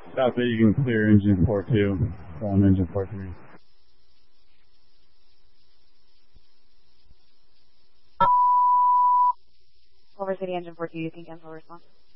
Copy, you can clear engine 4-2 from engine 4-3. Culver City engine 4-2, you can cancel response.